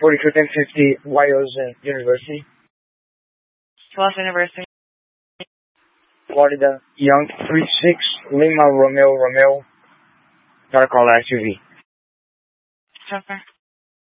421050 Wyosen University. Wyosen University. Florida, Young 36 Lima Romeo Romeo. Dark color SUV. Transfer.